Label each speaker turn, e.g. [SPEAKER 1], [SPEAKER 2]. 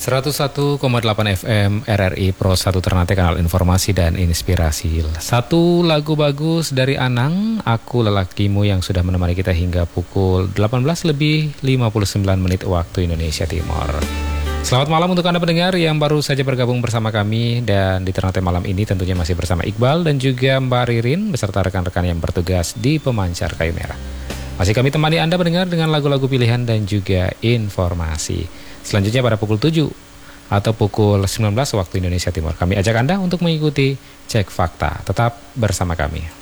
[SPEAKER 1] 101,8 FM RRI Pro 1 Ternate, kanal informasi dan inspirasi. Satu lagu bagus dari Anang, Aku Lelakimu, yang sudah menemani kita hingga pukul 18:59 waktu Indonesia Timur. Selamat malam untuk Anda pendengar yang baru saja bergabung bersama kami. Dan di Ternate malam ini tentunya masih bersama Iqbal dan juga Mbak Ririn beserta rekan-rekan yang bertugas di Pemancar Kayu Merah. Masih kami temani Anda pendengar dengan lagu-lagu pilihan dan juga informasi. Selanjutnya pada pukul 7 atau pukul 19 waktu Indonesia Timur, kami ajak Anda untuk mengikuti Cek Fakta. Tetap bersama kami.